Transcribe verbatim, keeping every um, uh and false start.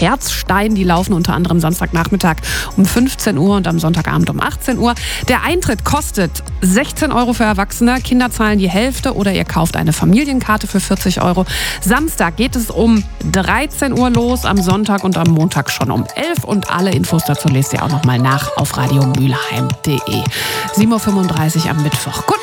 Herzstein. Die laufen unter anderem Samstagnachmittag um fünfzehn Uhr und am Sonntagabend um achtzehn Uhr. Der Eintritt kostet sechzehn Euro für Erwachsene. Kinder zahlen die Hälfte oder ihr kauft eine Familienkarte für vierzig Euro. Samstag geht es um dreizehn Uhr los, am Sonntag und am Montag schon um elf. Und alle Infos dazu lest ihr auch noch mal nach auf radio mülheim punkt de. sieben Uhr fünfunddreißig am Mittwoch. Guten